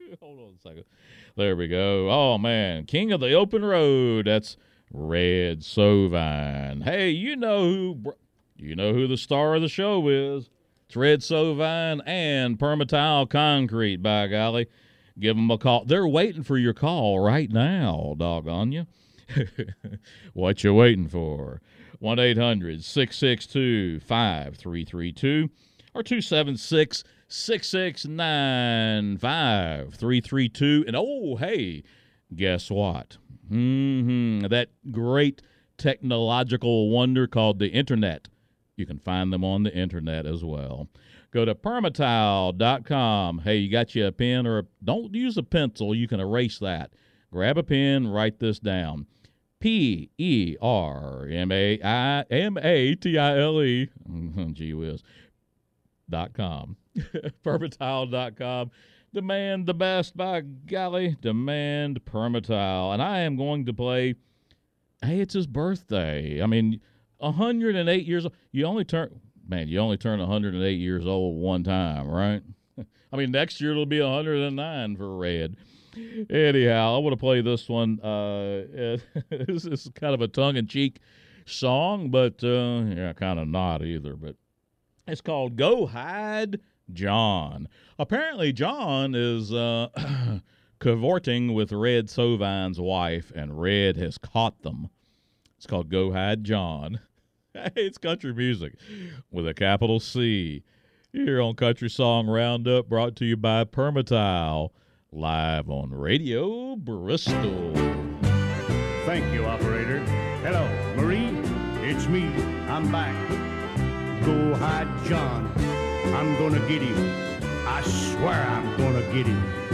Hold on a second. There we go. Oh, man. King of the open road. That's Red Sovine. Hey, you know who the star of the show is. It's Red Sovine and Permatile Concrete, by golly. Give them a call. They're waiting for your call right now, doggone you. What you waiting for? 1-800-662-5332 or 276-669-5332. And, oh, hey, guess what? That great technological wonder called the Internet. You can find them on the Internet as well. Go to permatile.com. Hey, you got you a pen don't use a pencil. You can erase that. Grab a pen, write this down. PERMATILE. Gee whiz. .com. Permatile.com. Demand the best, by golly. Demand Permatile. And I am going to play, hey, it's his birthday. I mean, 108 years old. You only turn 108 years old one time, right? I mean, next year it'll be 109 for Red. Anyhow, I want to play this one. This is kind of a tongue-in-cheek song, but kind of not either. But it's called Go Hide John. Apparently, John is cavorting with Red Sovine's wife, and Red has caught them. It's called Go Hide John. Hey, it's country music with a capital C. Here on Country Song Roundup, brought to you by Permatile, live on Radio Bristol. Thank you, operator. Hello, Marie. It's me. I'm back. Go hide John. I'm gonna get him. I swear I'm gonna get him.